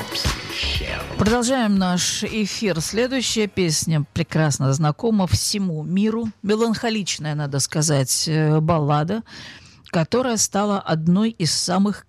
Продолжаем наш эфир. Следующая песня прекрасно знакома всему миру. Меланхоличная, надо сказать, баллада, которая стала одной из самых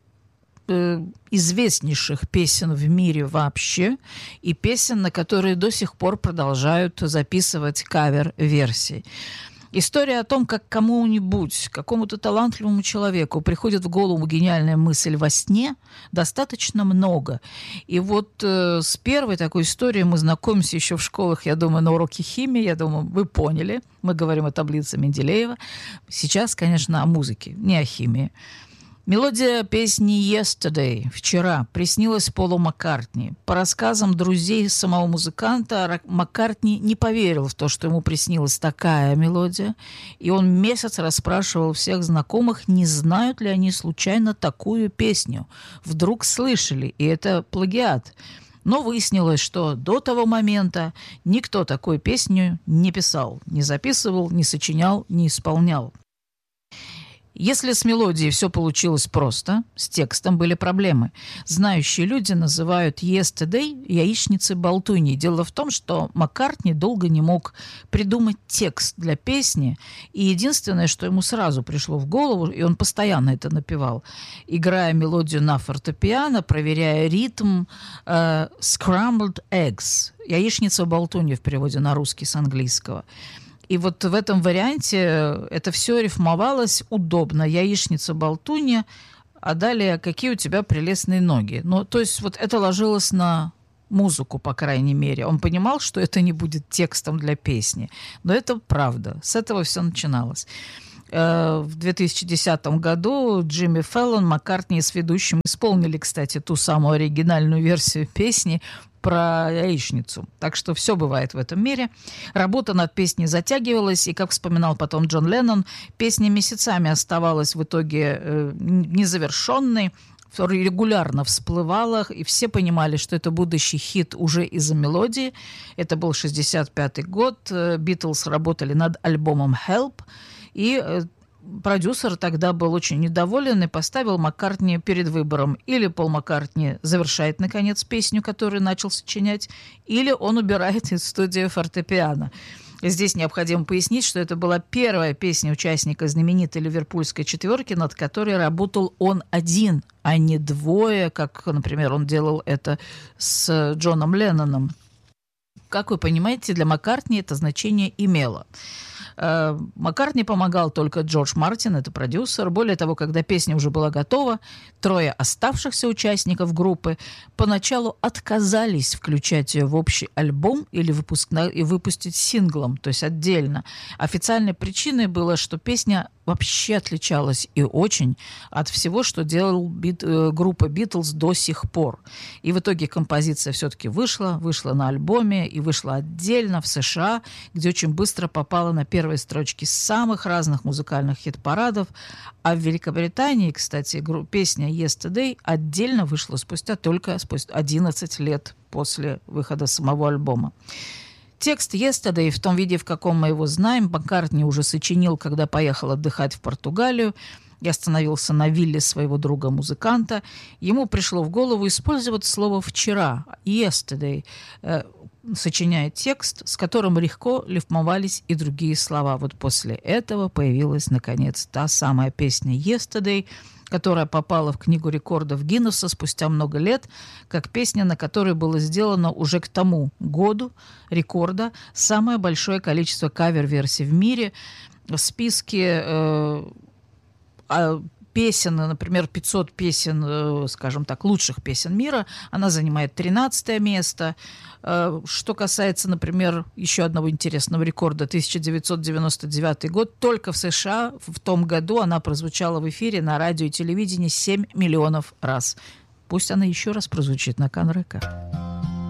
известнейших песен в мире вообще, и песен, на которые до сих пор продолжают записывать кавер-версии. История о том, как кому-нибудь, какому-то талантливому человеку приходит в голову гениальная мысль во сне, достаточно много. И вот с первой такой историей мы знакомимся еще в школах, я думаю, на уроке химии. Я думаю, вы поняли. Мы говорим о таблице Менделеева. Сейчас, конечно, о музыке, не о химии. Мелодия песни «Yesterday» «Вчера» приснилась Полу Маккартни. По рассказам друзей самого музыканта, Маккартни не поверил в то, что ему приснилась такая мелодия, и он месяц расспрашивал всех знакомых, не знают ли они случайно такую песню. Вдруг слышали, и это плагиат. Но выяснилось, что до того момента никто такую песню не писал, не записывал, не сочинял, не исполнял. Если с мелодией все получилось просто, с текстом были проблемы. Знающие люди называют «Yesterday» яичницей-болтуньей. Дело в том, что Маккартни долго не мог придумать текст для песни, и единственное, что ему сразу пришло в голову, и он постоянно это напевал, играя мелодию на фортепиано, проверяя ритм, «Scrambled eggs» – яичница-болтунья в переводе на русский с английского. И вот в этом варианте это все рифмовалось удобно. Яичница-болтунья, а далее какие у тебя прелестные ноги. Ну, то есть вот это ложилось на музыку, по крайней мере. Он понимал, что это не будет текстом для песни. Но это правда. С этого все начиналось. В 2010 году Джимми Фэллон, Маккартни с ведущим исполнили, кстати, ту самую оригинальную версию песни про яичницу. Так что все бывает в этом мире. Работа над песней затягивалась, и, как вспоминал потом Джон Леннон, песня месяцами оставалась в итоге незавершенной, регулярно всплывала, и все понимали, что это будущий хит уже из-за мелодии. Это был 65-й год. Битлз работали над альбомом «Help», и продюсер тогда был очень недоволен и поставил Маккартни перед выбором. Или Пол Маккартни завершает, наконец, песню, которую начал сочинять, или он убирает из студии фортепиано. Здесь необходимо пояснить, что это была первая песня участника знаменитой ливерпульской четверки, над которой работал он один, а не двое, как, например, он делал это с Джоном Ленноном. Как вы понимаете, для Маккартни это значение имело. Маккартни помогал только Джордж Мартин, это продюсер. Более того, когда песня уже была готова, трое оставшихся участников группы поначалу отказались включать ее в общий альбом или выпустить синглом, то есть отдельно. Официальной причиной было, что песня вообще отличалась и очень от всего, что делала группа Битлз до сих пор. И в итоге композиция все-таки вышла на альбоме и вышла отдельно в США, где очень быстро попала на первые строчки самых разных музыкальных хит-парадов. А в Великобритании, кстати, песня «Yesterday» отдельно вышла спустя 11 лет после выхода самого альбома. Текст «Yesterday» в том виде, в каком мы его знаем, Маккартни уже сочинил, когда поехал отдыхать в Португалию и остановился на вилле своего друга-музыканта. Ему пришло в голову использовать слово «вчера» «yesterday», сочиняя текст, с которым легко рифмовались и другие слова. Вот после этого появилась, наконец, та самая песня «Yesterday», которая попала в Книгу рекордов Гиннесса спустя много лет, как песня, на которой было сделано уже к тому году рекорда самое большое количество кавер-версий в мире. В списке песен, например, 500 песен, скажем так, лучших песен мира, она занимает 13 место. Что касается, например, еще одного интересного рекорда, 1999 год, только в США в том году она прозвучала в эфире на радио и телевидении 7 миллионов раз. Пусть она еще раз прозвучит на Канрека.